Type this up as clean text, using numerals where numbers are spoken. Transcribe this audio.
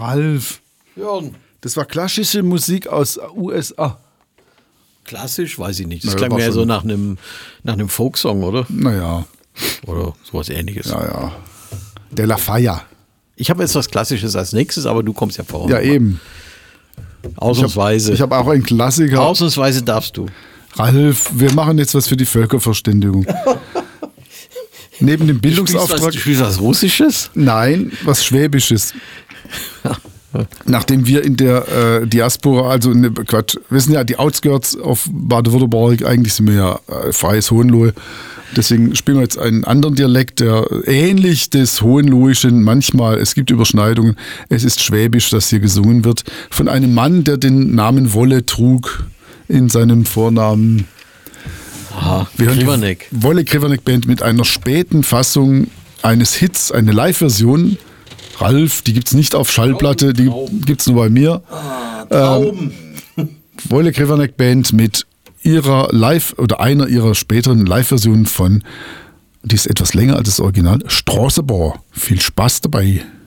Ralf, Jörn. das war klassische Musik aus USA. Klassisch, weiß ich nicht. Das Naja, klang war mehr schon- so nach einem Folksong, oder? Naja, Oder sowas Ähnliches. ja. De La Faya. Ich habe jetzt was Klassisches als nächstes, aber du kommst ja vor. Ja, eben. Ausnahmsweise. Ich habe auch einen Klassiker. Ausnahmsweise darfst du. Ralf, wir machen jetzt was für die Völkerverständigung. Neben dem Bildungsauftrag. Du spielst was Russisches? Nein, was Schwäbisches. Nachdem wir in der Diaspora, wir sind ja die Outskirts auf Baden-Württemberg, eigentlich sind wir ja freies Hohenlohe. Deswegen spielen wir jetzt einen anderen Dialekt, der ähnlich des Hohenlohischen, manchmal, es gibt Überschneidungen, es ist Schwäbisch, das hier gesungen wird, von einem Mann, der den Namen Wolle trug in seinem Vornamen. Aha, Wir hören die Krivanek. Wolle Krivanek Band mit einer späten Fassung eines Hits, eine Live-Version. Ralf, die gibt es nicht auf Schallplatte, die gibt es nur bei mir. Wolle Krivanek Band mit ihrer Live- oder einer ihrer späteren Live-Versionen von, die ist etwas länger als das Original, Straßenbahn. Viel Spaß dabei.